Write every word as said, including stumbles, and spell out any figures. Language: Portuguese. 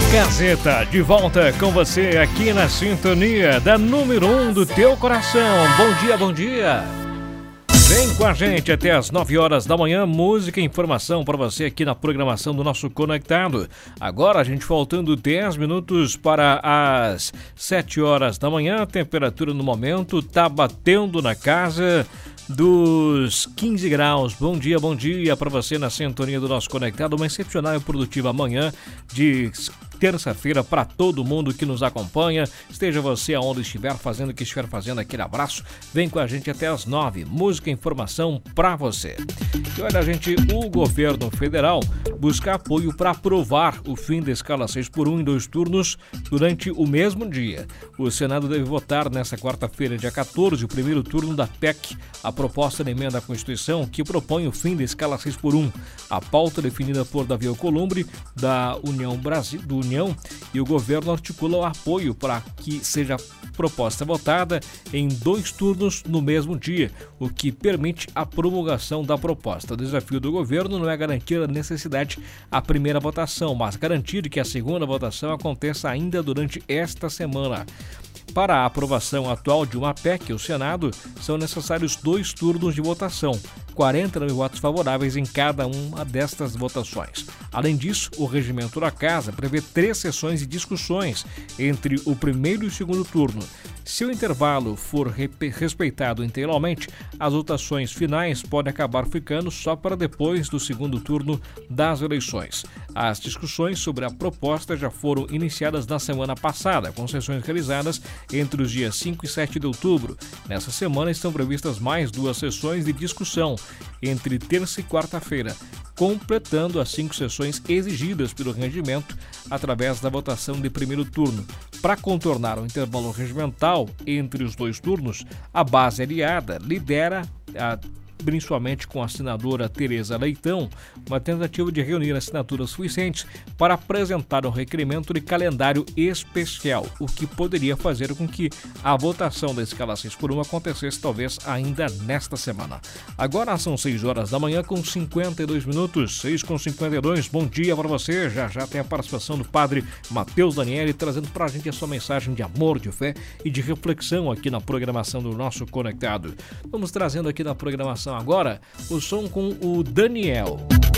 Gazeta, de volta com você aqui na sintonia da número um do teu coração. Bom dia, bom dia. Vem com a gente até as nove horas da manhã, música e informação para você aqui na programação do nosso Conectado. Agora a gente faltando dez minutos para as sete horas da manhã, a temperatura no momento tá batendo na casa dos quinze graus. Bom dia, bom dia para você na sintonia do nosso Conectado. Uma excepcional e produtiva manhã de terça-feira para todo mundo que nos acompanha. Esteja você aonde estiver fazendo o que estiver fazendo, aquele abraço. Vem com a gente até as nove. Música e informação para você. E olha, gente, o governo federal busca apoio para aprovar o fim da escala seis por um em dois turnos durante o mesmo dia. O Senado deve votar nesta quarta-feira, dia quatorze, o primeiro turno da P E C, a proposta de emenda à Constituição que propõe o fim da escala seis por um. A pauta definida por Davi Alcolumbre, da União Brasil, do União, e o governo articula o apoio para que seja proposta votada em dois turnos no mesmo dia, o que permite a promulgação da proposta. O desafio do governo não é garantir a necessidade a primeira votação, mas garantir que a segunda votação aconteça ainda durante esta semana. Para a aprovação atual de uma P E C, o Senado, são necessários dois turnos de votação, quarenta mil votos favoráveis em cada uma destas votações. Além disso, o regimento da Casa prevê três sessões de discussões entre o primeiro e o segundo turno. Se o intervalo for respeitado integralmente, as votações finais podem acabar ficando só para depois do segundo turno das eleições. As discussões sobre a proposta já foram iniciadas na semana passada, com sessões realizadas entre os dias cinco e sete de outubro. Nessa semana estão previstas mais duas sessões de discussão, entre terça e quarta-feira, completando as cinco sessões exigidas pelo regimento através da votação de primeiro turno. Para contornar o intervalo regimental entre os dois turnos, a base aliada lidera, a, principalmente com a senadora Tereza Leitão, uma tentativa de reunir assinaturas suficientes para apresentar um requerimento de calendário especial, o que poderia fazer com que a votação da escala seis por um acontecesse talvez ainda nesta semana. Agora são seis horas da manhã com cinquenta e dois minutos, seis com cinquenta e dois. Bom dia para você. Já já tem a participação do padre Matheus Daniele trazendo para a gente a sua mensagem de amor, de fé e de reflexão aqui na programação do nosso Conectado. Vamos trazendo aqui na programação agora o som com o Daniel.